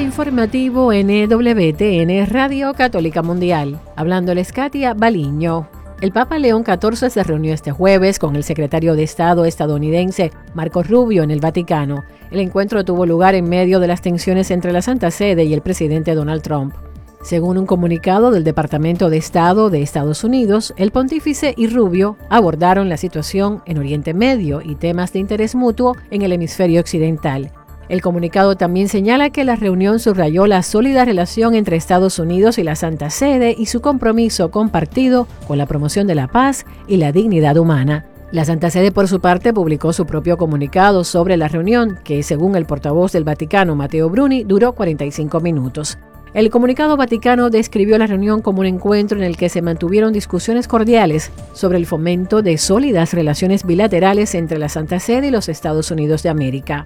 informativo NWTN Radio Católica Mundial. Hablándoles Katia Baliño. El Papa León XIV se reunió este jueves con el secretario de Estado estadounidense Marco Rubio en el Vaticano. El encuentro tuvo lugar en medio de las tensiones entre la Santa Sede y el presidente Donald Trump. Según un comunicado del Departamento de Estado de Estados Unidos, el pontífice y Rubio abordaron la situación en Oriente Medio y temas de interés mutuo en el hemisferio occidental. El comunicado también señala que la reunión subrayó la sólida relación entre Estados Unidos y la Santa Sede y su compromiso compartido con la promoción de la paz y la dignidad humana. La Santa Sede, por su parte, publicó su propio comunicado sobre la reunión, que, según el portavoz del Vaticano, Matteo Bruni, duró 45 minutos. El comunicado vaticano describió la reunión como un encuentro en el que se mantuvieron discusiones cordiales sobre el fomento de sólidas relaciones bilaterales entre la Santa Sede y los Estados Unidos de América.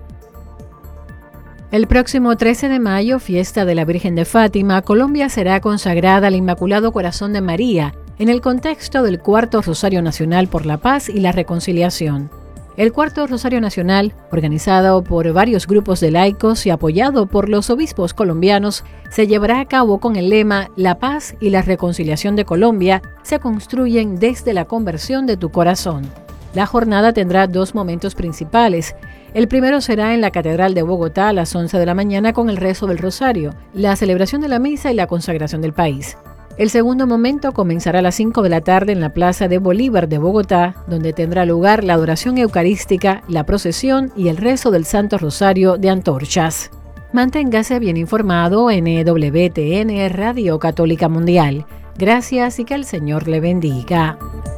El próximo 13 de mayo, fiesta de la Virgen de Fátima, Colombia será consagrada al Inmaculado Corazón de María en el contexto del Cuarto Rosario Nacional por la Paz y la Reconciliación. El Cuarto Rosario Nacional, organizado por varios grupos de laicos y apoyado por los obispos colombianos, se llevará a cabo con el lema «La paz y la reconciliación de Colombia se construyen desde la conversión de tu corazón». La jornada tendrá dos momentos principales. El primero será en la Catedral de Bogotá a las 11 de la mañana con el rezo del Rosario, la celebración de la misa y la consagración del país. El segundo momento comenzará a las 5 de la tarde en la Plaza de Bolívar de Bogotá, donde tendrá lugar la adoración eucarística, la procesión y el rezo del Santo Rosario de Antorchas. Manténgase bien informado en WTN Radio Católica Mundial. Gracias y que el Señor le bendiga.